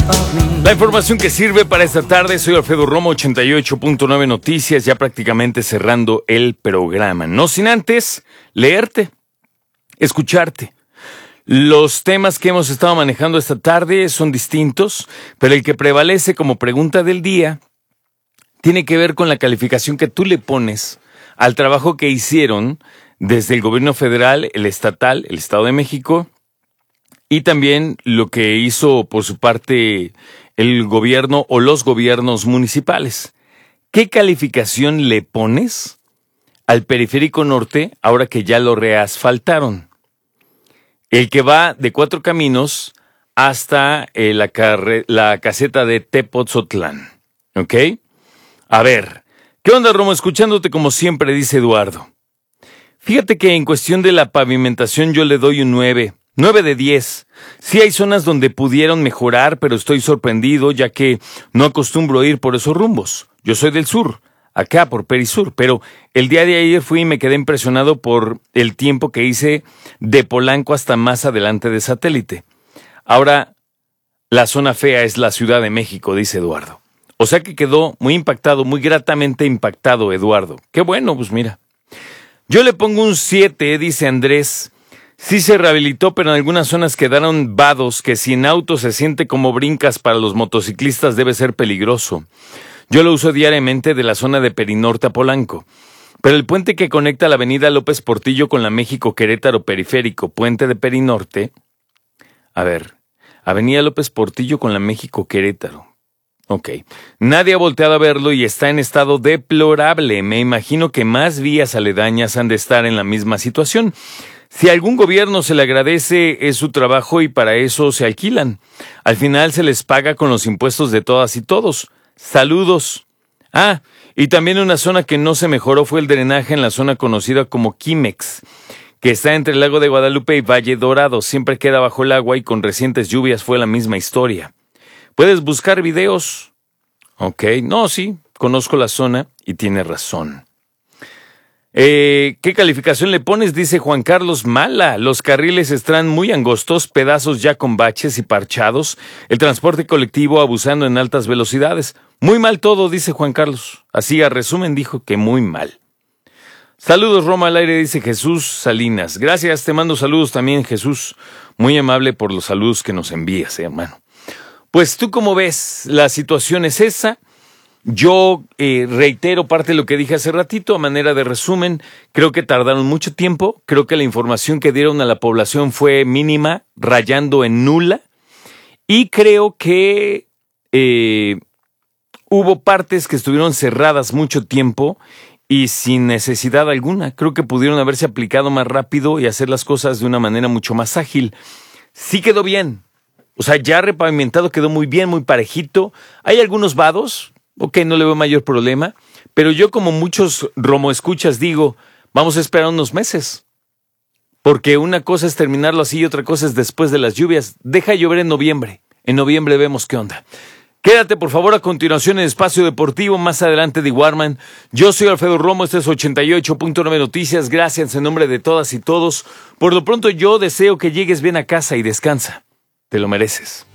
La información que sirve para esta tarde, soy Alfredo Romo, 88.9 Noticias, ya prácticamente cerrando el programa. No sin antes leerte, escucharte. Los temas que hemos estado manejando esta tarde son distintos, pero el que prevalece como pregunta del día tiene que ver con la calificación que tú le pones al trabajo que hicieron desde el gobierno federal, el estatal, el Estado de México, y también lo que hizo por su parte el gobierno o los gobiernos municipales. ¿Qué calificación le pones al Periférico Norte ahora que ya lo reasfaltaron? El que va de Cuatro Caminos hasta la caseta de Tepotzotlán. ¿Ok? A ver, ¿qué onda, Romo? Escuchándote como siempre, dice Eduardo. Fíjate que en cuestión de la pavimentación yo le doy un 9 de 10. Sí hay zonas donde pudieron mejorar, pero estoy sorprendido ya que no acostumbro ir por esos rumbos. Yo soy del sur, acá por Perisur, pero el día de ayer fui y me quedé impresionado por el tiempo que hice de Polanco hasta más adelante de Satélite. Ahora, la zona fea es la Ciudad de México, dice Eduardo. O sea que quedó muy impactado, muy gratamente impactado, Eduardo. Qué bueno, pues mira. Yo le pongo un 7, dice Andrés. Sí se rehabilitó, pero en algunas zonas quedaron vados, que si en auto se siente como brincas para los motociclistas debe ser peligroso. Yo lo uso diariamente de la zona de Perinorte a Polanco. Pero el puente que conecta la avenida López Portillo con la México Querétaro Periférico, puente de Perinorte. A ver, avenida López Portillo con la México Querétaro. Ok. Nadie ha volteado a verlo y está en estado deplorable. Me imagino que más vías aledañas han de estar en la misma situación. Si a algún gobierno se le agradece, es su trabajo y para eso se alquilan. Al final se les paga con los impuestos de todas y todos. Saludos. Ah, y también una zona que no se mejoró fue el drenaje en la zona conocida como Quimex, que está entre el lago de Guadalupe y Valle Dorado. Siempre queda bajo el agua y con recientes lluvias fue la misma historia. Puedes buscar videos. Ok, no, sí, conozco la zona y tiene razón. ¿Qué calificación le pones? Dice Juan Carlos. Mala. Los carriles están muy angostos, pedazos ya con baches y parchados. El transporte colectivo abusando en altas velocidades. Muy mal todo, dice Juan Carlos. Así a resumen dijo que muy mal. Saludos, Roma al aire, dice Jesús Salinas. Gracias, te mando saludos también, Jesús. Muy amable por los saludos que nos envías, hermano. Pues tú como ves, la situación es esa. Yo reitero parte de lo que dije hace ratito a manera de resumen. Creo que tardaron mucho tiempo. Creo que la información que dieron a la población fue mínima, rayando en nula. Y creo que hubo partes que estuvieron cerradas mucho tiempo y sin necesidad alguna. Creo que pudieron haberse aplicado más rápido y hacer las cosas de una manera mucho más ágil. Sí quedó bien. O sea, ya repavimentado quedó muy bien, muy parejito. Hay algunos vados, ok, no le veo mayor problema, pero yo como muchos Romo escuchas digo, vamos a esperar unos meses. Porque una cosa es terminarlo así y otra cosa es después de las lluvias. Deja llover en noviembre. En noviembre vemos qué onda. Quédate por favor a continuación en Espacio Deportivo, más adelante de Warman. Yo soy Alfredo Romo, este es 88.9 Noticias. Gracias en nombre de todas y todos. Por lo pronto yo deseo que llegues bien a casa y descansa. Te lo mereces.